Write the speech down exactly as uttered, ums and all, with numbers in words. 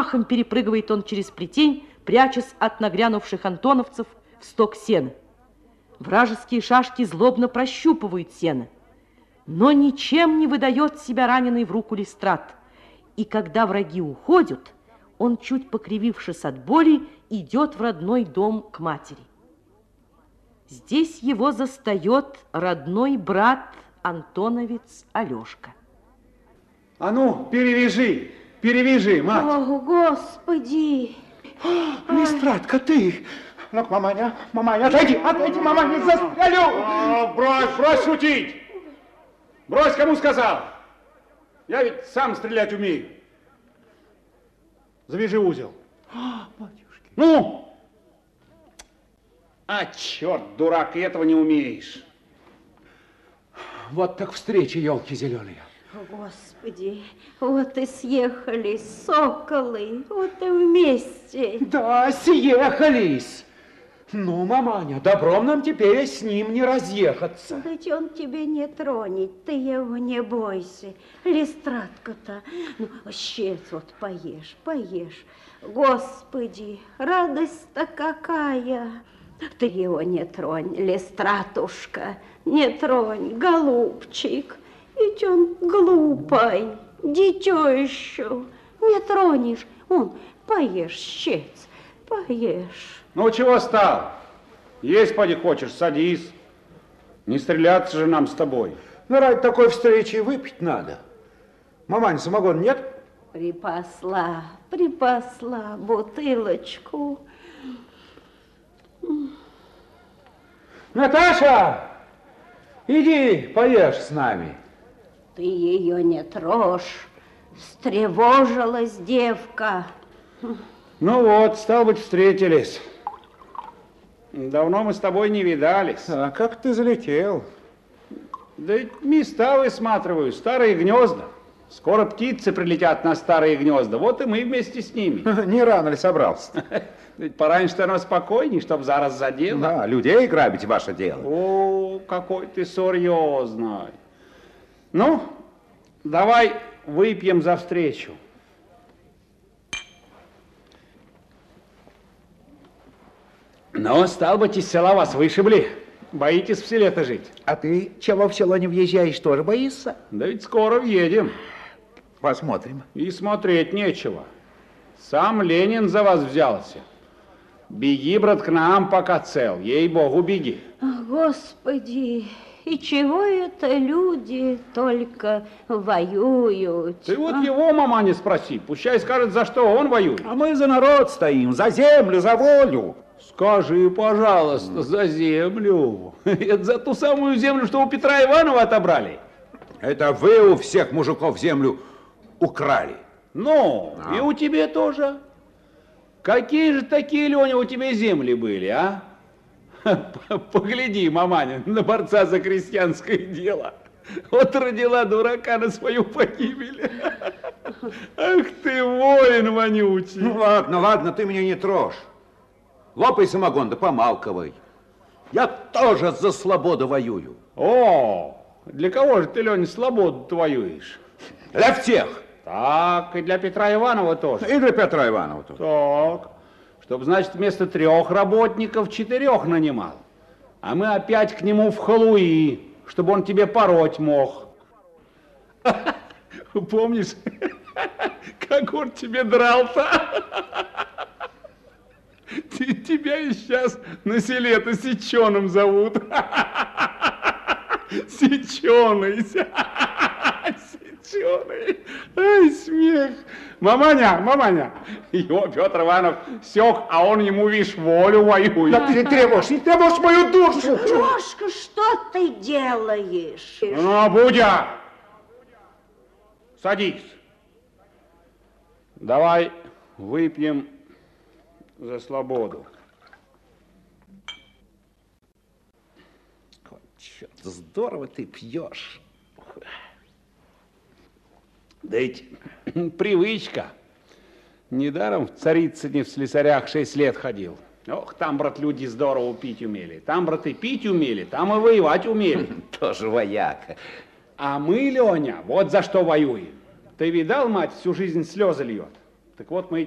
махом перепрыгивает он через плетень, прячась от нагрянувших антоновцев в сток сена. Вражеские шашки злобно прощупывают сено, но ничем не выдает себя раненый в руку Листрат. И когда враги уходят, он, чуть покривившись от боли, идет в родной дом к матери. Здесь его застает родной брат антоновец Алешка. А ну, перевяжи, перевяжи, мать. О, Господи! Листратка, ты! Ну-ка, маманя, маманя, отойди, отойди, маманя, застрелю! А, брось, брось шутить! Брось, кому сказал! Я ведь сам стрелять умею. Завяжи узел. А, батюшки. Ну! А, черт, дурак, и этого не умеешь. Вот так встреча, елки зеленые. О, Господи, вот и съехались соколы, вот и вместе. Да, съехались. Ну, маманя, добром нам теперь с ним не разъехаться. Ведь он тебе не тронет, ты его не бойся. Листратка-то, ну, щец вот поешь, поешь. Господи, радость-то какая. Ты его не тронь, Листратушка, не тронь, голубчик. Ведь он глупый, дитё еще. Не тронешь, он, поешь, щец, поешь. Ну, чего стал? Есть, поди, хочешь, садись. Не стреляться же нам с тобой. Ну, ради такой встречи выпить надо. Мамань, самогон нет? Припасла, припасла бутылочку. Наташа, иди поешь с нами. Ты ее не трожь, встревожилась девка. Ну вот, стал быть, встретились. Давно мы с тобой не видались. А как ты залетел? Да ведь места высматриваю, старые гнезда. Скоро птицы прилетят на старые гнезда, вот и мы вместе с ними. Не рано ли собрался? Ведь пораньше-то оно спокойней, чтоб зараз за дело. Да, людей грабить ваше дело. О, какой ты серьезный. Ну, давай выпьем за встречу. Ну, стал быть, из села вас вышибли. Боитесь в селе-то жить? А ты чего в село не въезжаешь, тоже боишься? Да ведь скоро въедем. Посмотрим. И смотреть нечего. Сам Ленин за вас взялся. Беги, брат, к нам, пока цел. Ей-богу, беги. Господи, и чего это люди только воюют? Ты вот его, мама, не спроси. Пущай скажет, за что он воюет. А мы за народ стоим, за землю, за волю. Скажи, пожалуйста, за землю. Это за ту самую землю, что у Петра Иванова отобрали. Это вы у всех мужиков землю украли. Ну, а. и у тебя тоже. Какие же такие, Леня, у тебя земли были, а? Погляди, маманя, на борца за крестьянское дело. Вот родила дурака на свою погибель. Ах ты, воин вонючий. Ну ладно, ладно, ты меня не трожь. Лопай самогон, да помалковай. Я тоже за свободу воюю. О, для кого же ты, Леня, свободу воюешь? Для всех. Так, и для Петра Иванова тоже. И для Петра Иванова тоже. Так, чтобы, значит, вместо трех работников четырех нанимал. А мы опять к нему в халуи, чтобы он тебе пороть мог. Помнишь, как он тебе драл-то? Тебя и сейчас на селе-то Сеченым зовут. Сеченый. Сеченый. Ай, смех. Маманя, маманя. Его Петр Иванов сёк, а он ему, видишь, волю воюет. Да ты не требуешь, не требуешь мою душу. Лёшка, что ты делаешь? Ну, Будя, садись. Давай выпьем за свободу. Черт, здорово ты пьешь. Да ведь привычка. Недаром в Царицыне в слесарях шесть лет ходил. Ох, там, брат, люди здорово пить умели. Там, брат, и пить умели, там и воевать умели. Тоже вояка. А мы, Леня, вот за что воюем. Ты видал, мать всю жизнь слезы льет? Так вот мы